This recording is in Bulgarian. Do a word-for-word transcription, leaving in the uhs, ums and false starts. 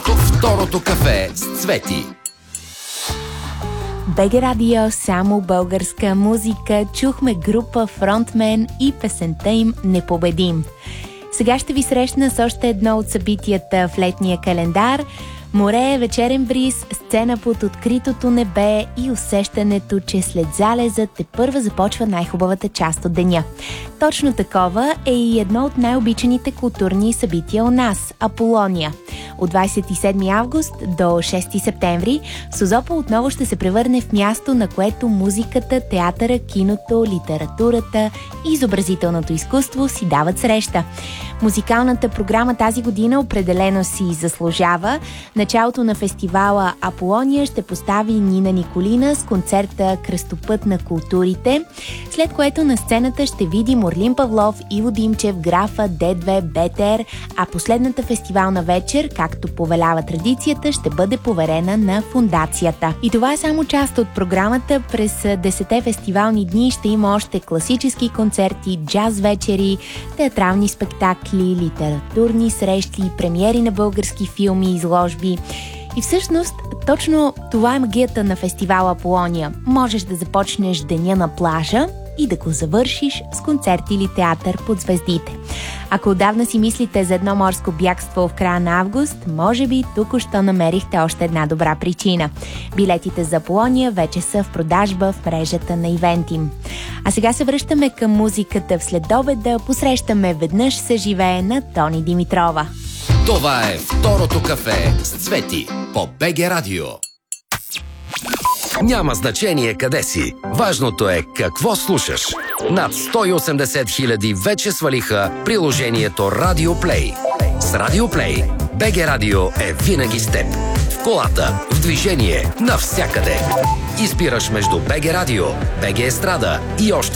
Второто, второто кафе с Цвети. БГ Радио, само българска музика. Чухме група Фронтмен и песента им "Непобедим". Сега ще ви срещна с още едно от събитията в летния календар. Море, вечерен бриз, сцена под откритото небе и усещането, че след залеза тепърва започва най-хубавата част от деня. Точно такова е и едно от най-обичаните културни събития у нас – Аполония. От двадесет и седми август до шести септември Созопол отново ще се превърне в място, на което музиката, театъра, киното, литературата и изобразителното изкуство си дават среща. Музикалната програма тази година определено си заслужава. Началото на фестивала Аполония ще постави Нина Николина с концерта "Кръстопът на културите", след което на сцената ще видим Орлин Павлов, Иво Димчев, Графа, Д две, Бетер, а последната фестивална вечер, както повелява традицията, ще бъде поверена на фондацията. И това е само част от програмата. През десетте фестивални дни ще има още класически концерти, джаз вечери, театрални спектакли, литературни срещи, премиери на български филми, изложби. И всъщност, точно това е магията на фестивала Аполония. Можеш да започнеш деня на плажа и да го завършиш с концерт или театър под звездите. Ако отдавна си мислите за едно морско бягство в края на август, може би току-що намерихте още една добра причина. Билетите за Аполония вече са в продажба в мрежата на Ивентим. А сега се връщаме към музиката в следобеда. Посрещаме "Веднъж се живее" на Тони Димитрова. Това е второто кафе с Цвети по БГ Радио. Няма значение къде си. Важното е какво слушаш. Над сто и осемдесет хиляди вече свалиха приложението Радио Плей. С Радио Плей БГ Радио е винаги с теб. В колата, в движение, навсякъде. Избираш между БГ Радио, БГ Естрада и още